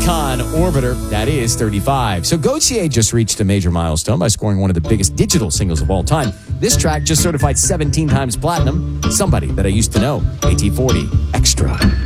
icon orbiter. That is 35. So Gautier just reached a major milestone by scoring one of the biggest digital singles of all time. This track just certified 17 times platinum. Somebody that I used to know. AT40 Extra.